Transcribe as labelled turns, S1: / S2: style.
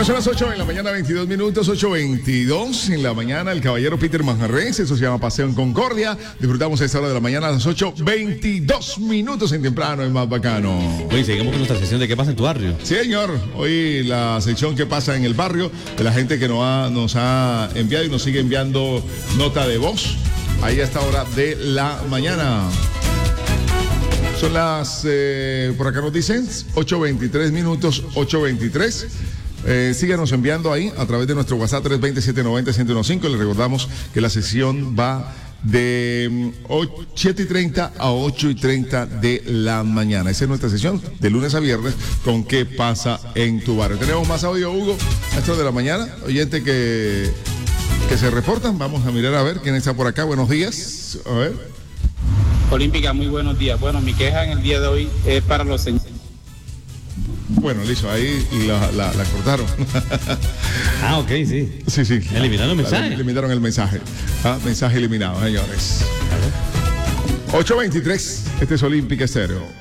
S1: Son las 8 de la mañana, 22 minutos, 8:22 en la mañana. El caballero Peter Manjarres, eso se llama Paseo en Concordia. Disfrutamos a esta hora de la mañana a las 8:22 minutos en temprano, es más bacano.
S2: Oye, seguimos con nuestra sesión de ¿Qué pasa en tu barrio?
S1: Sí, señor. Hoy la sección ¿Qué pasa en el barrio? De la gente que nos ha enviado y nos sigue enviando nota de voz. Ahí a esta hora de la mañana. Son las, por acá nos dicen, 8:23 minutos, 8:23. Síganos enviando ahí a través de nuestro WhatsApp 320-790-1015. Les recordamos que la sesión va de 7:30 a 8:30 de la mañana. Esa es nuestra sesión de lunes a viernes con ¿Qué pasa en tu barrio? Tenemos más audio, Hugo, a esto de la mañana. Oyente que se reportan. Vamos a mirar a ver quién está por acá. Buenos días. A ver.
S3: Olímpica, muy buenos días. Bueno, mi queja en el día de hoy es para los señores.
S1: Bueno, listo, ahí la cortaron.
S2: Ah, ok, sí.
S1: Sí.
S2: ¿Eliminaron el mensaje?
S1: Eliminaron el mensaje. Mensaje eliminado, señores. 8:23, este es Olímpica Estéreo.